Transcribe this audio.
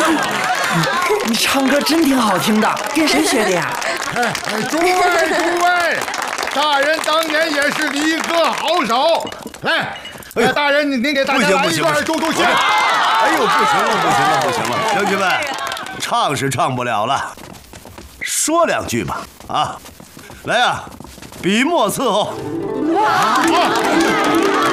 你唱歌真挺好听的，跟谁学的呀？ 诸位，大人当年也是离歌好手。来，大人您给大家来一段助助兴。 哎呦，不行了，乡亲们，唱是唱不了了，说两句吧啊！来呀，笔墨伺候。